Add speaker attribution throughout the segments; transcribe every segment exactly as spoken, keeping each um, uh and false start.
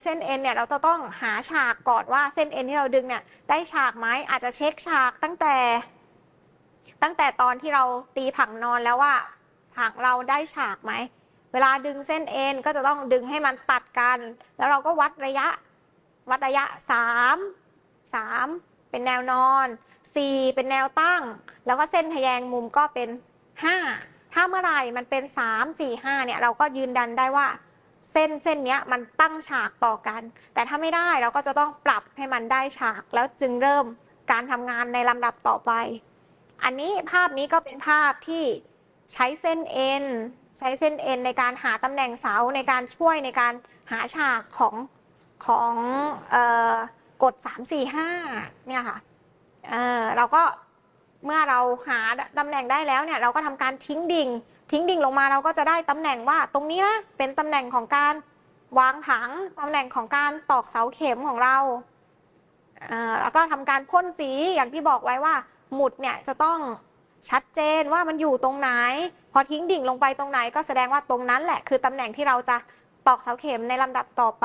Speaker 1: เส้นเอ็นเนี่ยเราจะต้องหาฉากก่อนว่าเส้นเอ็นที่เราดึงเนี่ยได้ฉากไหมอาจจะเช็คฉากตั้งแต่ ตั้งแต่ตอนที่เราตีผังนอนแล้วว่าผังเราได้ฉากไหมเวลาดึงเส้นเอ็นก็จะต้องดึงให้มันตัดกันแล้วเราก็วัดระยะวัดระยะสามสามเป็นแนวนอนสี่เป็นแนวตั้งแล้วก็เส้นทะแยงมุมก็เป็นห้าถ้าเมื่อไหร่มันเป็นสาม สี่ ห้าเนี่ยเราก็ยืนยันได้ว่าเส้นเส้นนี้มันตั้งฉากต่อกันแต่ถ้าไม่ได้เราก็จะต้องปรับให้มันได้ฉากแล้วจึงเริ่มการทำงานในลำดับต่อไปอันนี้ภาพนี้ก็เป็นภาพที่ใช้เส้นเอ็นใช้เส้นเอ็นในการหาตำแหน่งเสาในการช่วยในการหาฉากของของเอ่อกฎสาม สี่ ห้าเนี่ยค่ะเอ่อเราก็เมื่อเราหาตำแหน่งได้แล้วเนี่ยเราก็ทำการทิ้งดิ่งทิ้งดิ่งลงมาเราก็จะได้ตำแหน่งว่าตรงนี้นะเป็นตำแหน่งของการวางผังตำแหน่งของการตอกเสาเข็มของเราเอ่อแล้วก็ทำการพ่นสีอย่างที่บอกไว้ว่าหมุดเนี่ยจะต้องชัดเจนว่ามันอยู่ตรงไหนพอทิ้งดิ่งลงไปตรงไหนก็แสดงว่าตรงนั้นแหละคือตำแหน่งที่เราจะตอกเสาเข็มในลำดับต่อไป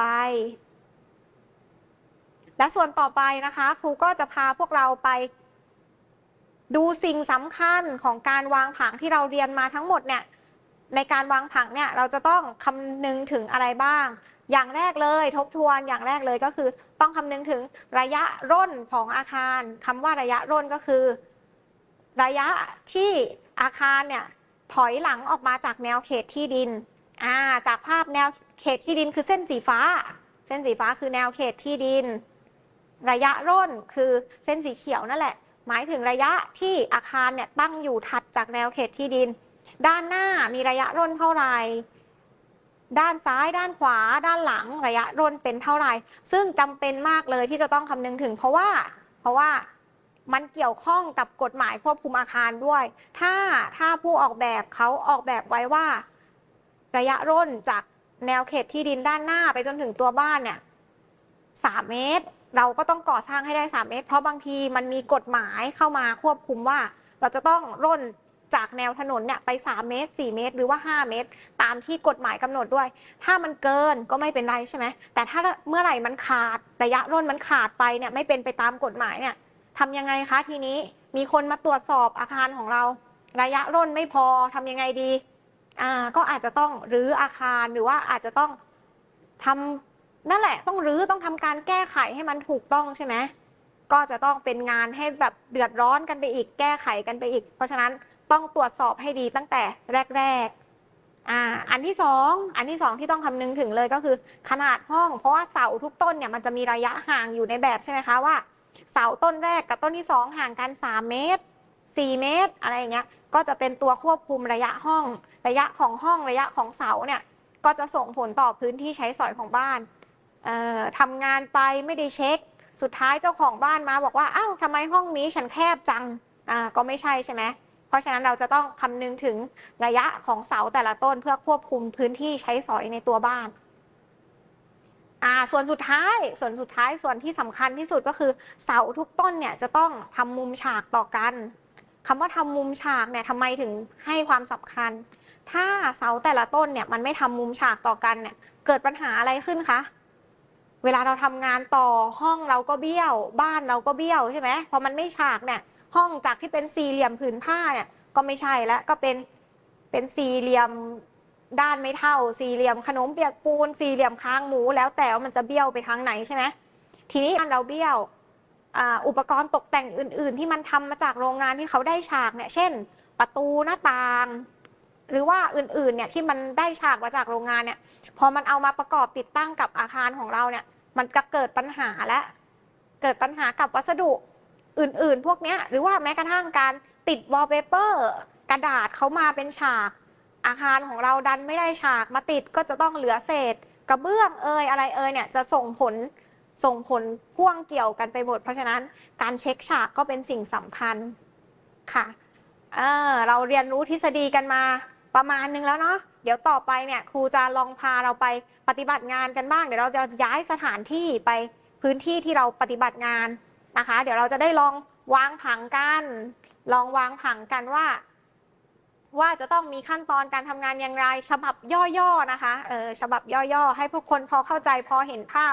Speaker 1: และส่วนต่อไปนะคะครูก็จะพาพวกเราไปดูสิ่งสำคัญของการวางผังที่เราเรียนมาทั้งหมดเนี่ยในการวางผังเนี่ยเราจะต้องคำนึงถึงอะไรบ้างอย่างแรกเลยทบทวนอย่างแรกเลยก็คือต้องคำนึงถึงระยะร่นของอาคารคำว่าระยะร่นก็คือระยะที่อาคารเนี่ยถอยหลังออกมาจากแนวเขตที่ดินอ่าจากภาพแนวเขตที่ดินคือเส้นสีฟ้าเส้นสีฟ้าคือแนวเขตที่ดินระยะร่นคือเส้นสีเขียวนั่นแหละหมายถึงระยะที่อาคารเนี่ยตั้งอยู่ถัดจากแนวเขตที่ดินด้านหน้ามีระยะร่นเท่าไหร่ด้านซ้ายด้านขวาด้านหลังระยะร่นเป็นเท่าไหร่ซึ่งจำเป็นมากเลยที่จะต้องคำนึงถึงเพราะว่าเพราะว่ามันเกี่ยวข้องกับกฎหมายควบคุมอาคารด้วยถ้าถ้าผู้ออกแบบเขาออกแบบไว้ว่าระยะร่นจากแนวเขตที่ดินด้านหน้าไปจนถึงตัวบ้านเนี่ยสามเมตรเราก็ต้องก่อสร้างให้ได้สามเมตรเพราะบางทีมันมีกฎหมายเข้ามาควบคุมว่าเราจะต้องร่นจากแนวถนนเนี่ยไปสามเมตรสี่เมตรหรือว่าห้าเมตรตามที่กฎหมายกำหนดด้วยถ้ามันเกินก็ไม่เป็นไรใช่ไหมแต่ถ้าเมื่อไหร่มันขาดระยะร่นมันขาดไปเนี่ยไม่เป็นไปตามกฎหมายเนี่ยทำยังไงคะทีนี้มีคนมาตรวจสอบอาคารของเราระยะร่นไม่พอทำยังไงดีอ่าก็อาจจะต้องรื้ออาคารหรือว่าอาจจะต้องทำนั่นแหละต้องรื้อต้องทำการแก้ไขให้มันถูกต้องใช่ไหมก็จะต้องเป็นงานให้แบบเดือดร้อนกันไปอีกแก้ไขกันไปอีกเพราะฉะนั้นต้องตรวจสอบให้ดีตั้งแต่แรกๆอ่าอันที่สองอันที่สองที่ต้องคำนึงถึงเลยก็คือขนาดห้องเพราะว่าเสาทุกต้นเนี่ยมันจะมีระยะห่างอยู่ในแบบใช่ไหมคะว่าเสาต้นแรกกับต้นที่สองห่างกันสามเมตรสี่เมตรอะไรอย่างเงี้ยก็จะเป็นตัวควบคุมระยะห้องระยะของห้องระยะของเสาเนี่ยก็จะส่งผลต่อพื้นที่ใช้สอยของบ้านเอ่อทำงานไปไม่ได้เช็คสุดท้ายเจ้าของบ้านมาบอกว่าอ้าวทำไมห้องนี้ฉันแคบจังอ่าก็ไม่ใช่ใช่ไหมเพราะฉะนั้นเราจะต้องคำนึงถึงระยะของเสาแต่ละต้นเพื่อควบคุมพื้นที่ใช้สอยในตัวบ้านอ่าส่วนสุดท้ายส่วนสุดท้ายส่วนที่สำคัญที่สุดก็คือเสาทุกต้นเนี่ยจะต้องทำมุมฉากต่อกันคำว่าทำมุมฉากเนี่ยทำไมถึงให้ความสำคัญถ้าเสาแต่ละต้นเนี่ยมันไม่ทำมุมฉากต่อกันเนี่ยเกิดปัญหาอะไรขึ้นคะเวลาเราทำงานต่อห้องเราก็เบี้ยวบ้านเราก็เบี้ยวใช่ไหมพอมันไม่ฉากเนี่ยห้องจากที่เป็นสี่เหลี่ยมผืนผ้าเนี่ยก็ไม่ใช่แล้วก็เป็นเป็นสี่เหลี่ยมด้านไม่เท่าสี่เหลี่ยมขนมเปียกปูนสี่เหลี่ยมค้างหมูแล้วแต่ว่ามันจะเบี้ยวไปทางไหนใช่ไหมทีนี้เราเบี้ยวอุปกรณ์ตกแต่งอื่นๆที่มันทำมาจากโรงงานที่เขาได้ฉากเนี่ยเช่นประตูหน้าต่างหรือว่าอื่นๆเนี่ยที่มันได้ฉากมาจากโรงงานเนี่ยพอมันเอามาประกอบติดตั้งกับอาคารของเราเนี่ยมันจะเกิดปัญหาและเกิดปัญหากับวัสดุอื่นๆพวกนี้หรือว่าแม้กระทั่งการติดวอลเปเปอร์กระดาษเขามาเป็นฉากอาคารของเราดันไม่ได้ฉากมาติดก็จะต้องเหลือเศษกระเบื้องเอยอะไรเอยเนี่ยจะส่งผลส่งผลพ่วงเกี่ยวกันไปหมดเพราะฉะนั้นการเช็คฉากก็เป็นสิ่งสำคัญค่ะเออเราเรียนรู้ทฤษฎีกันมาประมาณนึงแล้วเนาะเดี๋ยวต่อไปเนี่ยครูจะลองพาเราไปปฏิบัติงานกันบ้างเดี๋ยวเราจะย้ายสถานที่ไปพื้นที่ที่เราปฏิบัติงานนะคะเดี๋ยวเราจะได้ลองวางผังกันลองวางผังกันว่าว่าจะต้องมีขั้นตอนการทำงานอย่างไรฉบับย่อๆนะคะเออฉบับย่อๆให้พวกคนพอเข้าใจพอเห็นภาพ